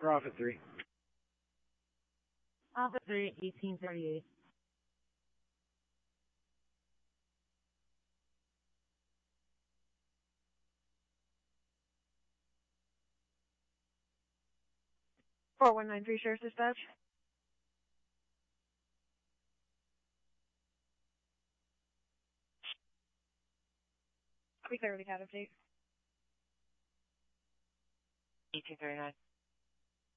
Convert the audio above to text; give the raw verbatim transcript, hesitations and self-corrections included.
for Alpha three. Alpha three, eighteen thirty-eight. four one nine three, Sheriff's Dispatch. I'll be clear with the cat update. eighteen thirty-nine.